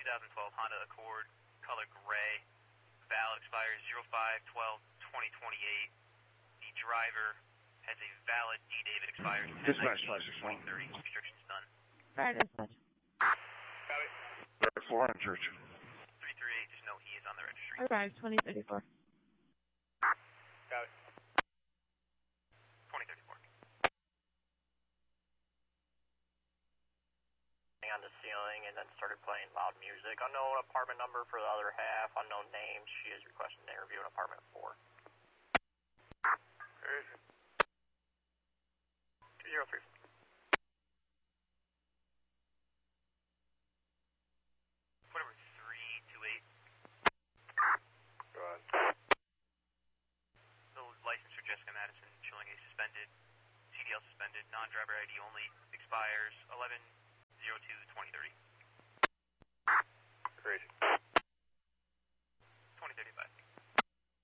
2012 Honda Accord, color gray. Valid expires 05/12/2028. The driver has a valid D-Date that expires 10/19/2030. Restrictions done. Fire dispatch. Got it. Third floor on Church. 338, just note he is on the registry. Arrive 2034. Got it. 2034. On the ceiling and then started playing loud music. Unknown apartment number for the other half, unknown name. She is requesting to interview in apartment 4. 203. Whatever, 328. Go ahead. The license for Jessica Madison, Chilling A suspended, CDL suspended, non-driver ID only, expires 11/02/2030.